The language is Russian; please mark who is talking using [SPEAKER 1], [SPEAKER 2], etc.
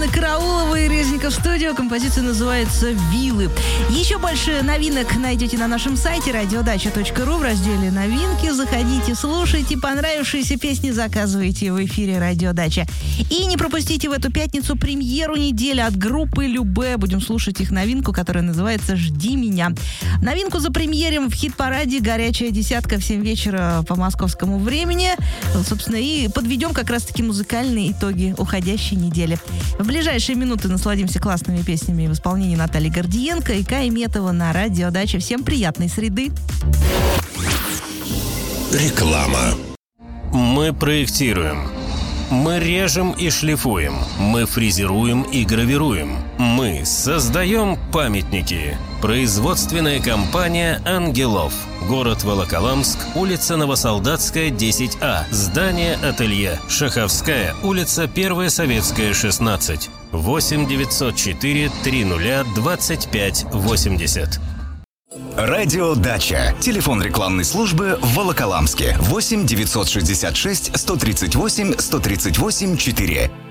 [SPEAKER 1] Светланы Карауловой, Резников Студио. Композиция называется «Вилы». Еще больше новинок найдете на нашем сайте radiodача.ру в разделе «Новинки». Заходите, слушайте. Понравившиеся песни заказывайте в эфире «Радио Дача». И не пропустите в эту пятницу премьеру недели от группы «Любэ». Будем слушать их новинку, которая называется «Жди меня». Новинку запремьерим в хит-параде «Горячая десятка» в 7 вечера по московскому времени. Собственно, и подведем как раз-таки музыкальные итоги уходящей недели. В ближайшие минуты насладимся классными песнями в исполнении Натальи Гордиенко и Каи Метова на Радио Дача. Всем приятной среды.
[SPEAKER 2] Реклама.
[SPEAKER 3] Мы проектируем. Мы режем и шлифуем. Мы фрезеруем и гравируем. Мы создаем памятники. Производственная компания «Ангелов». Город Волоколамск, улица Новосолдатская, 10А. Здание «Ателье». Шаховская, улица 1 Советская, 16. 8 904 30 25 80.
[SPEAKER 4] Радио Дача. Телефон рекламной службы в Волоколамске. 8 966 138 138 4.